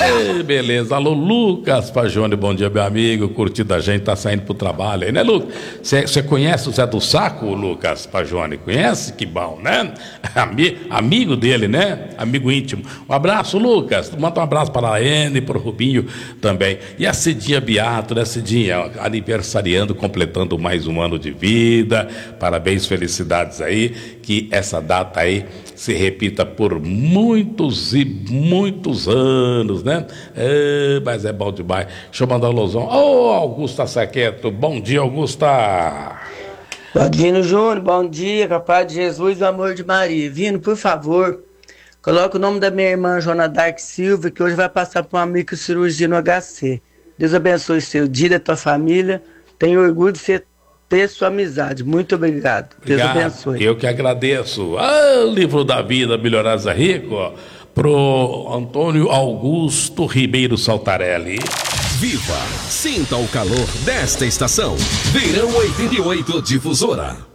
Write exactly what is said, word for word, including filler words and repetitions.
Ei, beleza. Alô, Lucas Pajone, bom dia, meu amigo. Curtindo a gente, tá saindo pro trabalho aí, né, Lucas? Você conhece o Zé do Saco, Lucas Pajone? Conhece? Que bom, né? Ami, amigo dele, né? Amigo íntimo. Um abraço, Lucas. Manda um abraço para a Laene, para o Rubinho também. E a Cidinha Beato, né, Cidinha? Aniversariando, completando mais um ano de vida. Parabéns, felicidades aí. Que essa data aí se repita por muitos e muitos anos, né? É, mas é bom demais. Deixa eu mandar um alôzão. Ô, oh, Augusta Saqueto. Bom dia, Augusta. Bom dia, Júnior. Bom dia, com a paz de Jesus e o amor de Maria. Vino, por favor, coloca o nome da minha irmã, Joana Dark Silva, que hoje vai passar por uma microcirurgia no H C. Deus abençoe o seu dia, da tua família. Tenho orgulho de ser ter sua amizade. Muito obrigado. Deus Obrigado. abençoe. Eu que agradeço. Ah, livro da vida, Milionários é Rico, pro Antônio Augusto Ribeiro Saltarelli. Viva! Sinta o calor desta estação. Verão oitenta e oito Difusora.